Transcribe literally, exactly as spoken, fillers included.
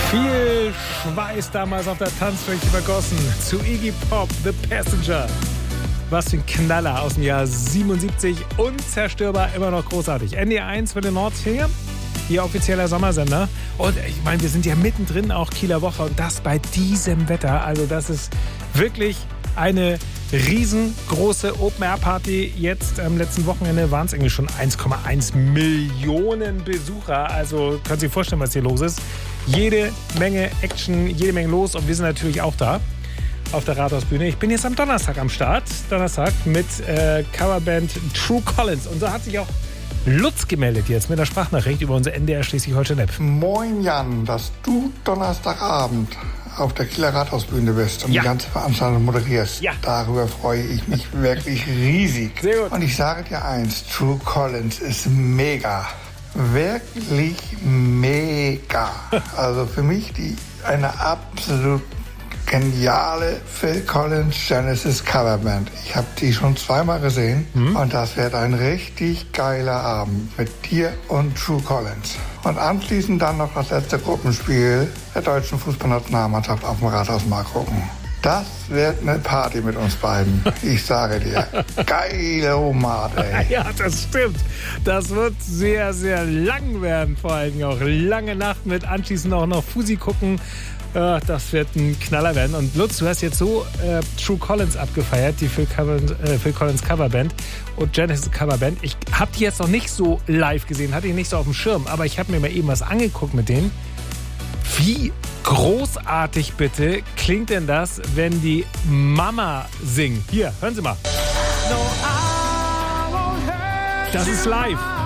Viel Schweiß damals auf der Tanzfläche vergossen. Zu Iggy Pop, The Passenger. Was für ein Knaller aus dem Jahr siebenundsiebzig. Unzerstörbar, immer noch großartig. N D R eins für den Nordsee, Ihr offizieller Sommersender. Und ich meine, wir sind ja mittendrin auch Kieler Woche. Und das bei diesem Wetter. Also das ist wirklich eine riesengroße Open-Air-Party. Jetzt am letzten Wochenende waren es irgendwie schon eins Komma eins Millionen Besucher. Also können Sie sich vorstellen, was hier los ist. Jede Menge Action, jede Menge los. Und wir sind natürlich auch da auf der Rathausbühne. Ich bin jetzt am Donnerstag am Start. Donnerstag mit äh, Coverband True Collins. Und so hat sich auch Lutz gemeldet jetzt mit einer Sprachnachricht über unser N D R Schleswig-Holstein-App. Moin Jan, dass du Donnerstagabend auf der Kieler Rathausbühne bist und ja. die ganze Veranstaltung moderierst. Ja. Darüber freue ich mich wirklich riesig. Sehr gut. Und ich sage dir eins, True Collins ist mega. Wirklich mega. Also für mich die eine absolut geniale Phil Collins Genesis Coverband. Ich habe die schon zweimal gesehen mhm. und das wird ein richtig geiler Abend mit dir und True Collins. Und anschließend dann noch das letzte Gruppenspiel der deutschen Fußballnationalmannschaft auf dem Rathausmarkt gucken. Das wird eine Party mit uns beiden. Ich sage dir. Geile Omat, ey. Ja, das stimmt. Das wird sehr, sehr lang werden. Vor allem auch lange Nacht mit anschließend auch noch Fusi gucken. Ja, das wird ein Knaller werden. Und Lutz, du hast jetzt so äh, True Collins abgefeiert, die Phil, Cover, äh, Phil Collins Coverband und Genesis Coverband. Ich habe die jetzt noch nicht so live gesehen, hatte ich nicht so auf dem Schirm, aber ich habe mir mal eben was angeguckt mit denen. Wie großartig bitte klingt denn das, wenn die Mama singt? Hier, hören Sie mal. Das ist live.